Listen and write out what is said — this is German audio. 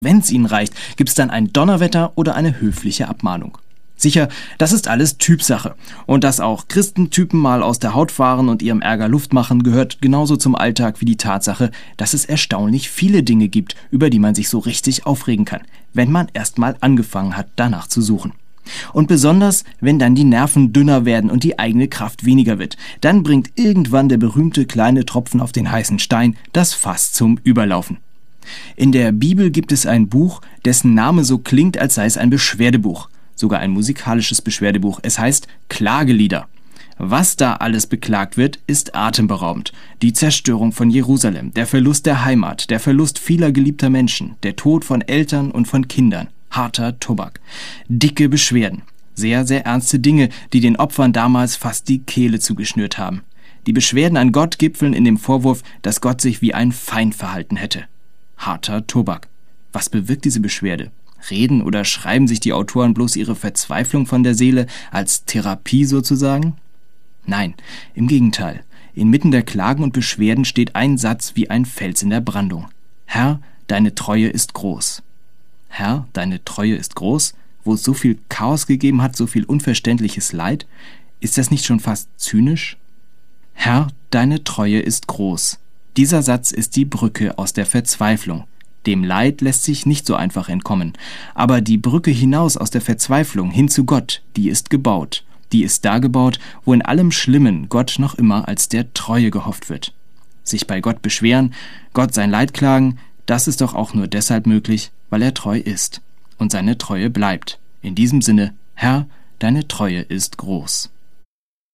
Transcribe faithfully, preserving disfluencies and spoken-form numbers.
Wenn's ihnen reicht, gibt's dann ein Donnerwetter oder eine höfliche Abmahnung. Sicher, das ist alles Typsache. Und dass auch Christentypen mal aus der Haut fahren und ihrem Ärger Luft machen, gehört genauso zum Alltag wie die Tatsache, dass es erstaunlich viele Dinge gibt, über die man sich so richtig aufregen kann, wenn man erst mal angefangen hat, danach zu suchen. Und besonders, wenn dann die Nerven dünner werden und die eigene Kraft weniger wird, dann bringt irgendwann der berühmte kleine Tropfen auf den heißen Stein das Fass zum Überlaufen. In der Bibel gibt es ein Buch, dessen Name so klingt, als sei es ein Beschwerdebuch. Sogar ein musikalisches Beschwerdebuch. Es heißt Klagelieder. Was da alles beklagt wird, ist atemberaubend. Die Zerstörung von Jerusalem, der Verlust der Heimat, der Verlust vieler geliebter Menschen, der Tod von Eltern und von Kindern. Harter Tobak. Dicke Beschwerden. Sehr, sehr ernste Dinge, die den Opfern damals fast die Kehle zugeschnürt haben. Die Beschwerden an Gott gipfeln in dem Vorwurf, dass Gott sich wie ein Feind verhalten hätte. Harter Tobak. Was bewirkt diese Beschwerde? Reden oder schreiben sich die Autoren bloß ihre Verzweiflung von der Seele als Therapie sozusagen? Nein, im Gegenteil. Inmitten der Klagen und Beschwerden steht ein Satz wie ein Fels in der Brandung. Herr, deine Treue ist groß. Herr, deine Treue ist groß? Wo es so viel Chaos gegeben hat, so viel unverständliches Leid? Ist das nicht schon fast zynisch? Herr, deine Treue ist groß. Dieser Satz ist die Brücke aus der Verzweiflung. Dem Leid lässt sich nicht so einfach entkommen. Aber die Brücke hinaus aus der Verzweiflung hin zu Gott, die ist gebaut. Die ist da gebaut, wo in allem Schlimmen Gott noch immer als der Treue gehofft wird. Sich bei Gott beschweren, Gott sein Leid klagen, das ist doch auch nur deshalb möglich, weil er treu ist. Und seine Treue bleibt. In diesem Sinne, Herr, deine Treue ist groß.